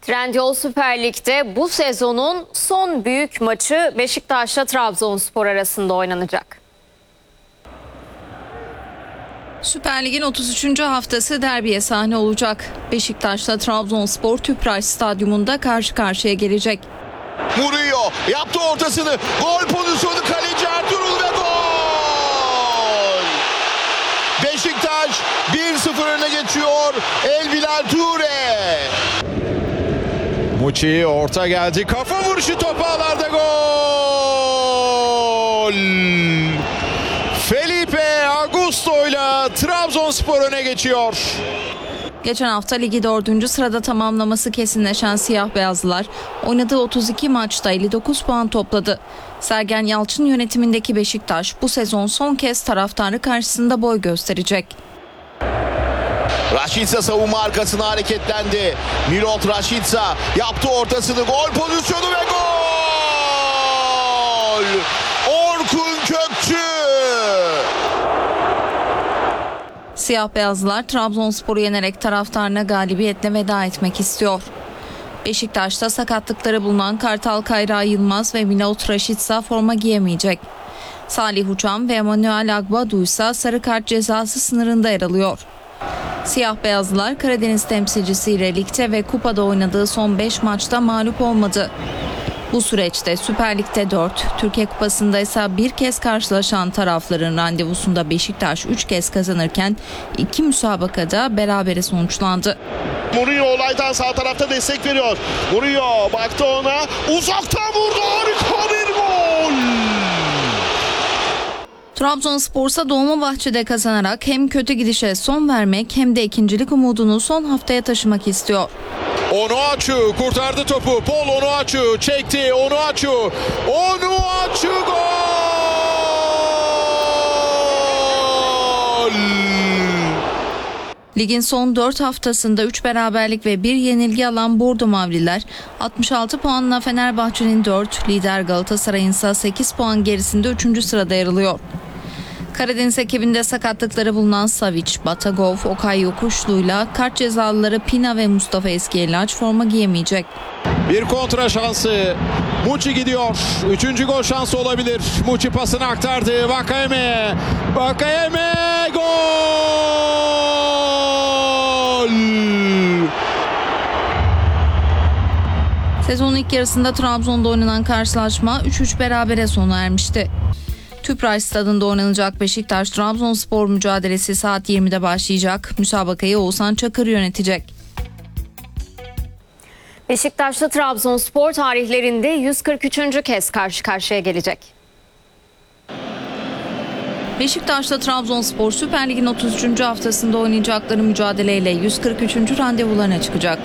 Trendyol Süper Lig'de bu sezonun son büyük maçı Beşiktaş'la Trabzonspor arasında oynanacak. Süper Lig'in 33. haftası derbiye sahne olacak. Beşiktaş'la Trabzonspor Tüpraş Stadyumunda karşı karşıya gelecek. Vuruyor, yaptı ortasını, gol pozisyonu, kaleci Ertuğrul ve gol! Beşiktaş 1-0 öne geçiyor, Elbilal Ture. Muçi orta geldi, kafa vuruşu, top ağlarda, gol! Felipe Augusto'yla Trabzonspor öne geçiyor. Geçen hafta ligi 4. sırada tamamlaması kesinleşen siyah beyazlılar oynadığı 32 maçta 59 puan topladı. Sergen Yalçın yönetimindeki Beşiktaş bu sezon son kez taraftarı karşısında boy gösterecek. Rashica savunma arkasına hareketlendi. Milot Rashica yaptı ortasını, gol pozisyonu ve gol! Orkun Kökçü! Siyah beyazlılar Trabzonspor'u yenerek taraftarına galibiyetle veda etmek istiyor. Beşiktaş'ta sakatlıkları bulunan Kartal Kayra Yılmaz ve Milot Rashica forma giyemeyecek. Salih Uçan ve Emanuel Agbadu ise sarı kart cezası sınırında yer alıyor. Siyah beyazlılar Karadeniz temsilcisiyle ligde ve kupada oynadığı son 5 maçta mağlup olmadı. Bu süreçte Süper Lig'de 4, Türkiye Kupası'nda ise bir kez karşılaşan tarafların randevusunda Beşiktaş 3 kez kazanırken 2 müsabakada berabere sonuçlandı. Mourinho olaydan sağ tarafta destek veriyor. Mourinho baktı ona, uzaktan vurdu, harika bir gol! Trabzonspor ise Dolmabahçe'de kazanarak hem kötü gidişe son vermek hem de ikincilik umudunu son haftaya taşımak istiyor. Onuachu kurtardı topu. Paul Onuachu çekti. Onuachu gol! Ligin son 4 haftasında 3 beraberlik ve 1 yenilgi alan Bordo Mavililer 66 puanla Fenerbahçe'nin 4, lider Galatasaray'ın ise 8 puan gerisinde 3. sırada yer alıyor. Karadeniz ekibinde sakatlıkları bulunan Savic, Batagov, Okay Yokuşlu'yla kart cezalıları Pina ve Mustafa Eskiyelaç forma giyemeyecek. Bir kontra şansı. Muçi gidiyor. 3. gol şansı olabilir. Muçi pasını aktardı. Vakayeme gol! Sezonun ilk yarısında Trabzon'da oynanan karşılaşma 3-3 berabere sona ermişti. Tüpraş Stadı'nda oynanacak Beşiktaş-Trabzonspor mücadelesi saat 20'de başlayacak. Müsabakayı Oğuzhan Çakır yönetecek. Beşiktaş'la Trabzonspor tarihlerinde 143. kez karşı karşıya gelecek. Beşiktaş'la Trabzonspor Süper Lig'in 33. haftasında oynayacakları mücadeleyle 143. randevularına çıkacak.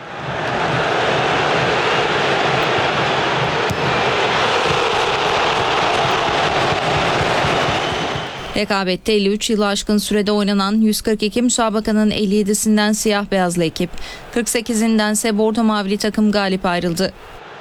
Rekabette 53 yılı aşkın sürede oynanan 142 müsabakanın 57'sinden siyah beyazlı ekip, 48'inden ise bordo mavili takım galip ayrıldı.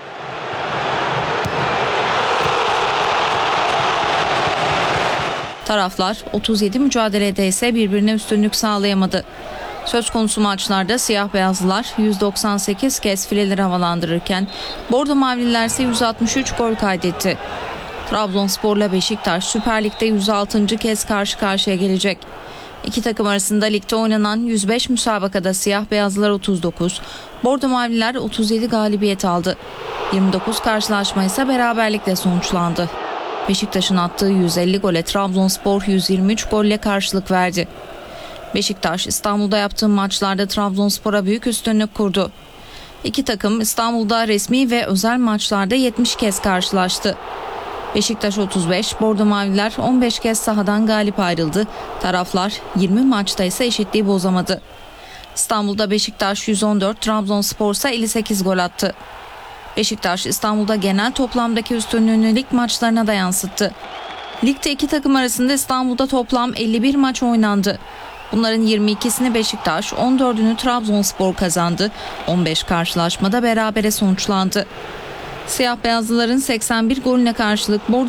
Taraflar 37 mücadelede ise birbirine üstünlük sağlayamadı. Söz konusu maçlarda siyah beyazlılar 198 kez fileleri havalandırırken bordo mavililer ise 163 gol kaydetti. Trabzonspor'la Beşiktaş Süper Lig'de 106. kez karşı karşıya gelecek. İki takım arasında ligde oynanan 105 müsabakada siyah beyazlılar 39, bordo mavililer 37 galibiyet aldı. 29 karşılaşma ise beraberlikle sonuçlandı. Beşiktaş'ın attığı 150 gole Trabzonspor 123 golle karşılık verdi. Beşiktaş İstanbul'da yaptığı maçlarda Trabzonspor'a büyük üstünlük kurdu. İki takım İstanbul'da resmi ve özel maçlarda 70 kez karşılaştı. Beşiktaş 35, bordo mavililer 15 kez sahadan galip ayrıldı. Taraflar 20 maçta ise eşitliği bozamadı. İstanbul'da Beşiktaş 114, Trabzonspor ise 58 gol attı. Beşiktaş İstanbul'da genel toplamdaki üstünlüğünü lig maçlarına da yansıttı. Ligde iki takım arasında İstanbul'da toplam 51 maç oynandı. Bunların 22'sini Beşiktaş, 14'ünü Trabzonspor kazandı. 15 karşılaşmada berabere sonuçlandı. Siyah beyazlıların 81 golüne karşılık bordo